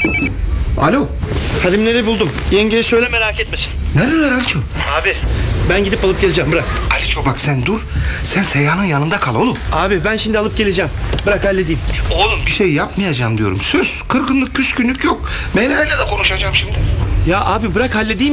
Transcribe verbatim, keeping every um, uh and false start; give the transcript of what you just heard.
Alo. Halimleri buldum. Yengeye söyle, merak etmesin. Neredeler Aliço? Abi ben gidip alıp geleceğim, bırak. Aliço bak sen dur. Sen Seyhan'ın yanında kal oğlum. Abi ben şimdi alıp geleceğim. Bırak halledeyim. Oğlum bir şey yapmayacağım diyorum. Söz, kırgınlık küskünlük yok. Meyra'yla da konuşacağım şimdi. Ya abi bırak halledeyim.